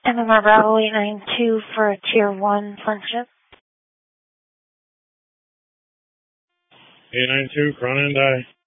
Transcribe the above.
MMR Bravo 892 for a Tier 1 friendship. 892, Cronin and I.